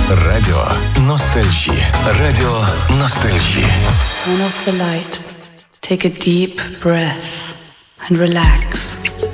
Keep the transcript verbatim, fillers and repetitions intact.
Радіо ностальжі. Радіо ностальжі. Turn off the light. Take a deep breath and relax.